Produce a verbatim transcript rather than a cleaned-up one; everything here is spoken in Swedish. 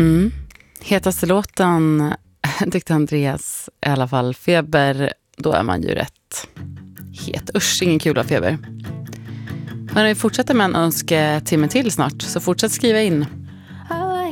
Mm. Hetaste låten tyckte Andreas i alla fall. Feber, då är man ju rätt het. Usch, ingen kul av feber. Men vi fortsätter med en önsketimme till snart, så fortsätt skriva in.